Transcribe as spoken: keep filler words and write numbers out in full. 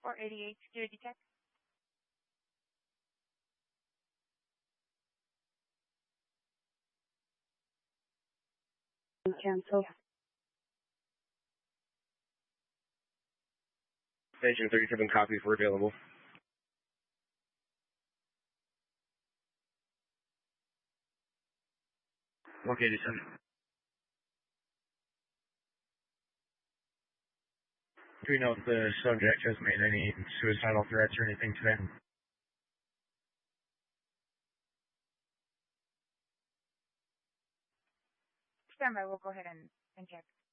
four eighty-eight security check. Cancel. Station thirty-seven copies were available. Located, sir. Do we know if the subject has made any suicidal threats or anything today? Stand by, we'll go ahead and, and check.